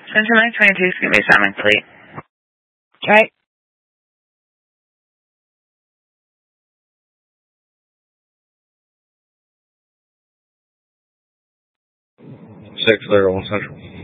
Central 922, give me assignment, please. Right. Six there on Central.